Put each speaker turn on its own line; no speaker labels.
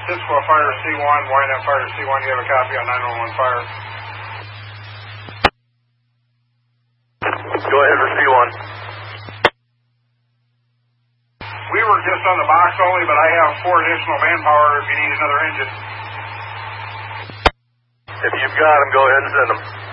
Cisco Fire C1, Wynette Fire C1, you have a copy on 911 Fire.
Go ahead for C1.
We were just on the box only, but I have 4 additional manpower if you need another engine.
If you've got them, go ahead and send them.